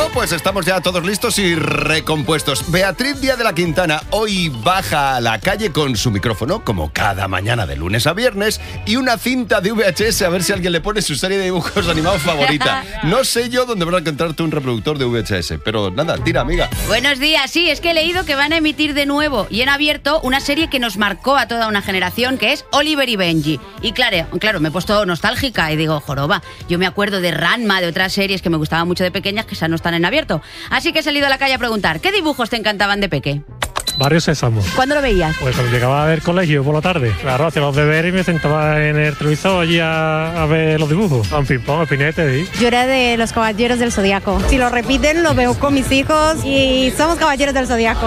pues estamos ya todos listos y recompuestos. Beatriz Díaz de la Quintana hoy baja a la calle con su micrófono, como cada mañana de lunes a viernes, y una cinta de VHS a ver si alguien le pone su serie de dibujos animados favorita. No sé yo dónde vas a encontrarte un reproductor de VHS, pero nada, tira, amiga. Buenos días, sí, es que he leído que van a emitir de nuevo y en abierto una serie que nos marcó a toda una generación, que es Oliver y Benji. Y claro, me he puesto nostálgica y digo, joroba, yo me acuerdo de Ranma, de otras series que me gustaban mucho de pequeñas, que esas no están en abierto. Así que he salido a la calle a preguntar, ¿qué dibujos te encantaban de peque? Barrio Sésamo. ¿Cuándo lo veías? Pues cuando llegaba del colegio por la tarde. Claro, hacía los deberes y me sentaba en el televisor allí a ver los dibujos. Ping-pong, Spinete, ¿sí? Yo era de los Caballeros del Zodiaco. Si lo repiten, lo veo con mis hijos y somos Caballeros del Zodiaco.